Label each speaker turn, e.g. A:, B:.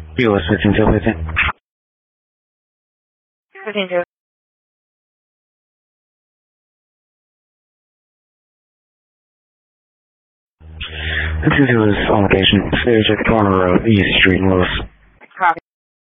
A: US 15 会见。
B: 15.
A: This is on location, Stage at corner of East Street and Lewis.